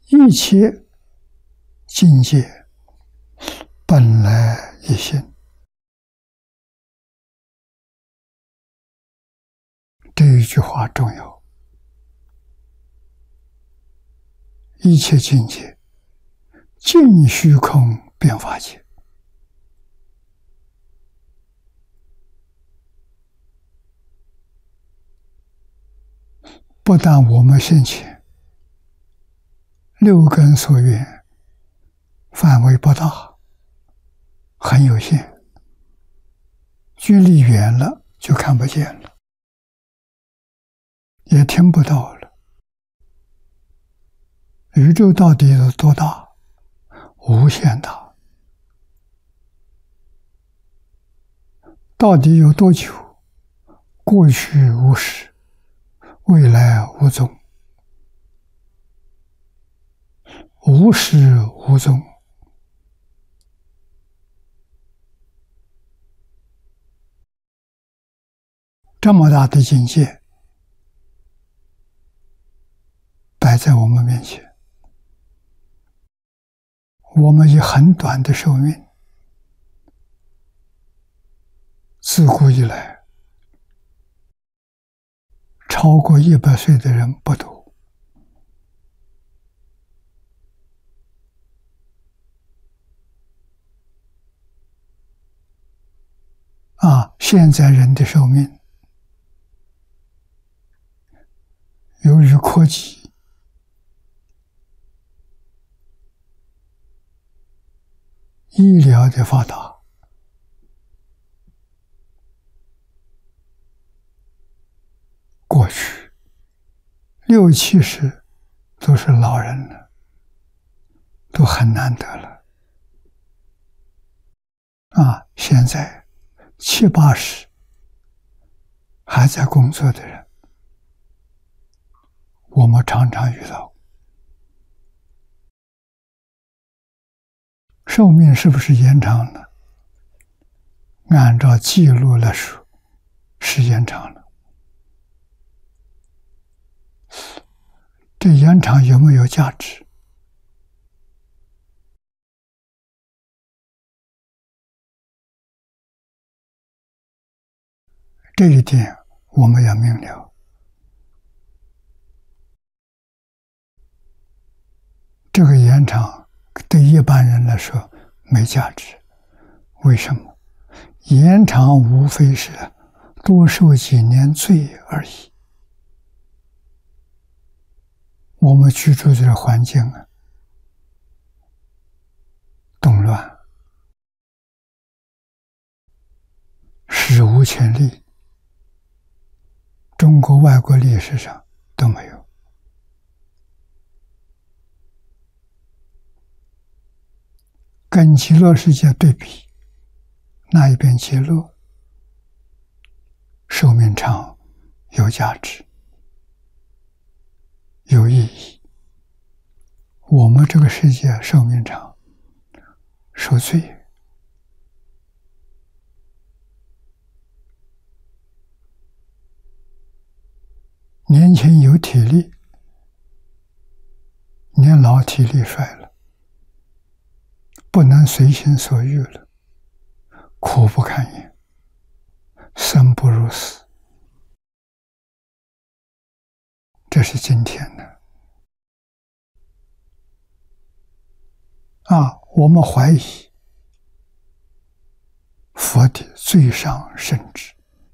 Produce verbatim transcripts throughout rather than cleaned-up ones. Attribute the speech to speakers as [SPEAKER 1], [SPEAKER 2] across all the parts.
[SPEAKER 1] 一切境界本来一心，这一句话重要。一切境界尽虚空变法界，不但我们现前六根所缘范围不大，很有限，距离远了就看不见了，也听不到了。宇宙到底有多大？无限大。到底有多久？过去无始，未来无踪，无始无踪。这么大的境界摆在我们面前，我们以很短的寿命，自古以来超过一百岁的人不多。啊，现在人的寿命，由于科技医疗的发达，过去六七十都是老人了，都很难得了。啊，现在七八十还在工作的人，我们常常遇到。寿命是不是延长了？按照记录来说，是延长了。这延长有没有价值？这一点我们要明了。这个延长对一般人来说没价值。为什么？延长无非是多受几年罪而已。我们居住的环境啊，动乱，史无前例，中国外国历史上都没有。跟极乐世界对比，那一边极乐寿命长，有价值，有意义。我们这个世界寿命长，受罪。年轻有体力，年老体力衰了，不能随心所欲了，苦不堪言，生不如死。这是今天的啊！我们怀疑佛的最上圣旨，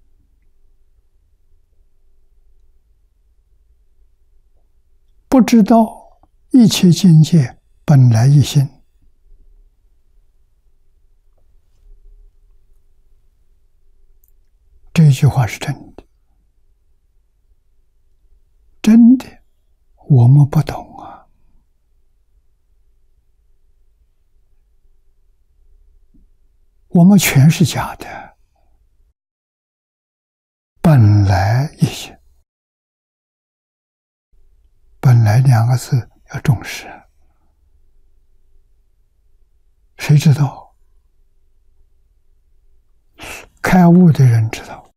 [SPEAKER 1] 不知道一切境界本来一心。这句话是真的，真的，我们不懂啊。我们全是假的，本来一心。本来两个字要重视，谁知道？开悟的人知道。